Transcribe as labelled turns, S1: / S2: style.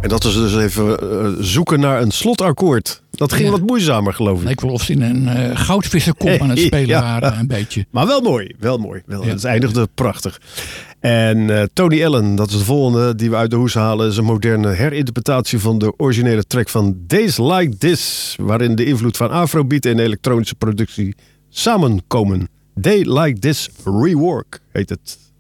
S1: En dat is dus even zoeken naar een slotakkoord. Dat ging wat moeizamer, geloof ik.
S2: Ik wil of ze in een goudvissenkop aan het spelen waren, een beetje.
S1: Maar wel mooi, wel mooi. Het eindigde prachtig. En Tony Allen, dat is de volgende die we uit de hoes halen, is een moderne herinterpretatie van de originele track van Days Like This, waarin de invloed van afrobeat en elektronische productie samenkomen. Day Like This Rework heet het.